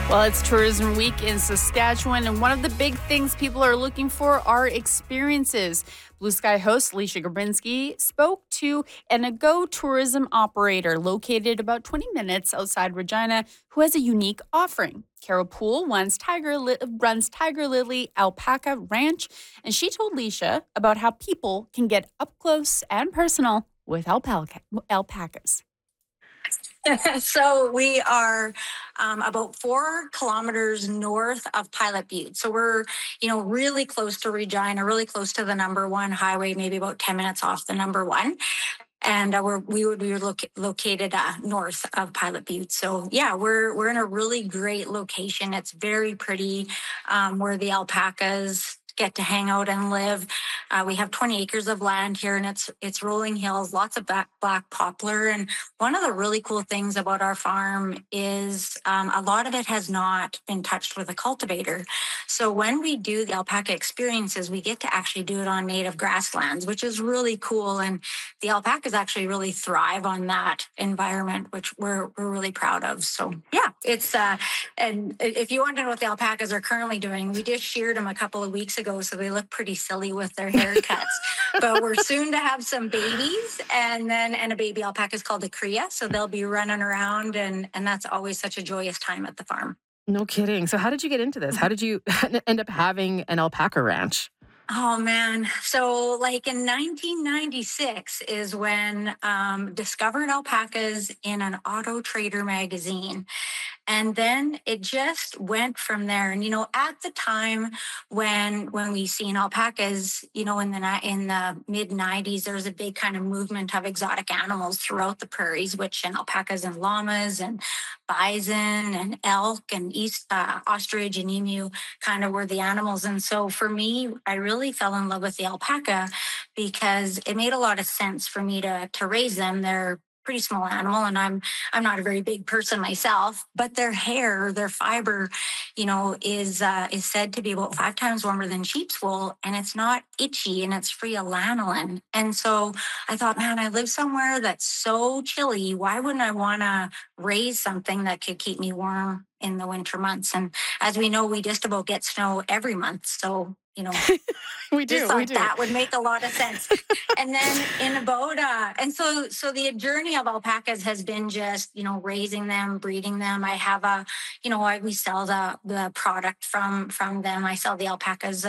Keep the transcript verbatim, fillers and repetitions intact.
Well, it's Tourism Week in Saskatchewan, and one of the big things people are looking for are experiences. Blue Sky host Alicia Grabinski spoke to an Ago tourism operator located about twenty minutes outside Regina who has a unique offering. Carol Poole runs Tiger, Li- runs Tiger Lily Alpaca Ranch, and she told Alicia about how people can get up close and personal with alpaca, alpacas. So we are um, about four kilometers north of Pilot Butte. So we're, you know, really close to Regina, really close to the number one highway, maybe about ten minutes off the number one. And uh, we're, we would be loca- located uh, north of Pilot Butte. So yeah, we're we're in a really great location. It's very pretty, um, where the alpacas get to hang out and live. Uh, we have twenty acres of land here, and it's it's rolling hills, lots of black, black poplar. And one of the really cool things about our farm is um, a lot of it has not been touched with a cultivator. So when we do the alpaca experiences, we get to actually do it on native grasslands, which is really cool. And the alpacas actually really thrive on that environment, which we're we're really proud of. So yeah, it's uh, and if you want to know what the alpacas are currently doing, we just sheared them a couple of weeks ago, so they look pretty silly with their haircuts. But we're soon to have some babies, and then and a baby alpaca is called a cria, so they'll be running around, and and that's always such a joyous time at the farm. No kidding. So how did you get into this? How did you end up having an alpaca ranch? Oh man. So like in nineteen ninety-six is when um discovered alpacas in an Auto Trader magazine. And then it just went from there. And you know, at the time when when we seen alpacas, you know, in the ni- in the mid nineties, there was a big kind of movement of exotic animals throughout the prairies, which and alpacas and llamas and bison and elk and east uh, ostrich and emu kind of were the animals. And so for me, I really fell in love with the alpaca because it made a lot of sense for me to to raise them. They're pretty small animal, and I'm I'm not a very big person myself, but their hair, their fiber, you know, is uh, is said to be about five times warmer than sheep's wool, and it's not itchy, and it's free of lanolin. And so I thought, man, I live somewhere that's so chilly. Why wouldn't I want to raise something that could keep me warm in the winter months? And as we know, we just about get snow every month, so you know, We just do. We thought do. that would make a lot of sense. And then in about uh and so so the journey of alpacas has been just, you know, raising them, breeding them. I have a, you know, I we sell the the product from from them. I sell the alpacas